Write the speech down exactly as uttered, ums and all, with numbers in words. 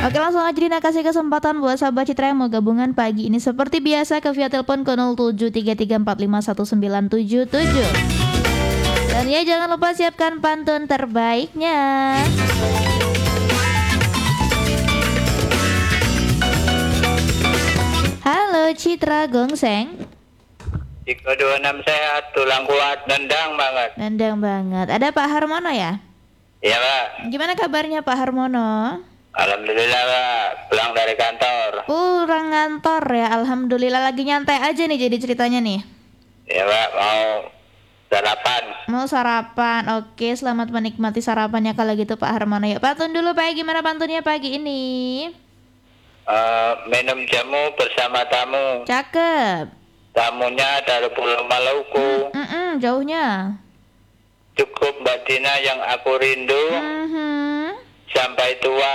Oke, langsung aja Dina kasih kesempatan buat sahabat Citra yang mau gabungan pagi ini. Seperti biasa ke via telepon ke nol tujuh tiga tiga empat lima satu sembilan tujuh tujuh. Dan ya jangan lupa siapkan pantun terbaiknya. Halo Citra Gongseng. Tiga dua enam sehat, tulang kuat, nendang banget. Nendang banget. Ada Pak Harmono ya? Iya Pak. Gimana kabarnya Pak Harmono? Alhamdulillah Pak, pulang dari kantor. Pulang kantor ya, alhamdulillah lagi nyantai aja nih jadi ceritanya nih. Iya Pak, mau sarapan. Mau sarapan, oke selamat menikmati sarapannya kalau gitu Pak Harmono. Yuk pantun dulu Pak, gimana pantunnya pagi ini? Uh, minum jamu bersama tamu. Cakep. Tamunya dari Pulau Maluku. Mm -mm, jauhnya. Cukup Mbak Dina yang aku rindu. Mm -hmm. Sampai tua